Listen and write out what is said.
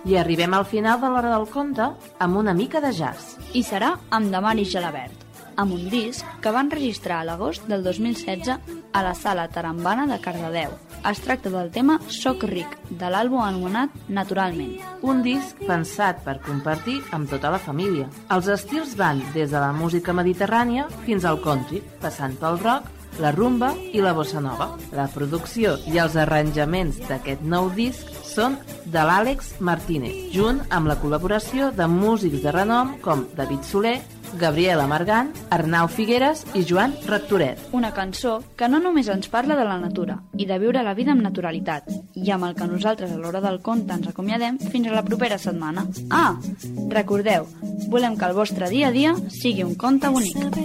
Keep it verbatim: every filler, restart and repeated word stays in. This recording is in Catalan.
I arribem al final de l'Hora del Conte amb una mica de jazz. I serà amb Damaris Gelabert, amb un disc que van registrar a l'agost del dos mil setze a la Sala Tarambana de Cardedeu. Es tracta del tema Soc ric, de l'àlbum anomenat Naturalment. Un disc pensat per compartir amb tota la família. Els estils van des de la música mediterrània fins al country, passant pel rock, la rumba i la bossa nova. La producció i els arranjaments d'aquest nou disc són de l'Àlex Martínez, junt amb la col·laboració de músics de renom com David Soler, Gabriela Margant, Arnau Figueres i Joan Rectoret. Una cançó que no només ens parla de la natura i de viure la vida amb naturalitat, i amb el que nosaltres a l'Hora del Conte ens acomiadem fins a la propera setmana. Ah, recordeu, volem que el vostre dia a dia sigui un conte bonic.